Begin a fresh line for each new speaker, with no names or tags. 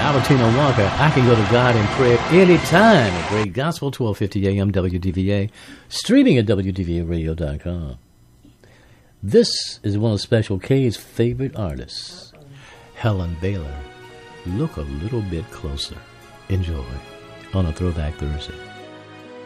Albertina Walker. I can go to God in prayer anytime. A great gospel, 1250 AM WDVA, streaming at WDVAradio.com. This is one of Special K's favorite artists, Helen Baylor. Look a little bit closer. Enjoy on a Throwback Thursday.